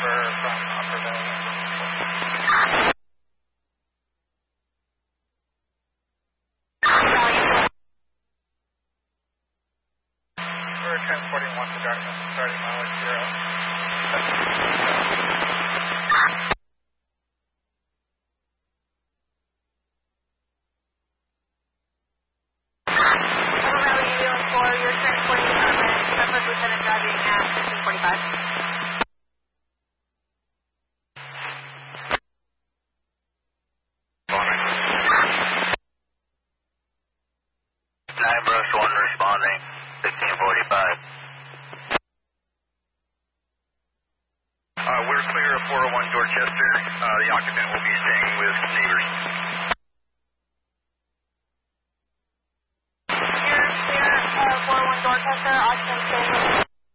over from Upper Valley. We're transporting one to Dartmouth, starting mileage 0. You're transporting Suffolk Lieutenant driving at 1545. Nine Brush 1 responding, 1545. We're clear of 401 Dorchester. The occupant will be staying with neighbors.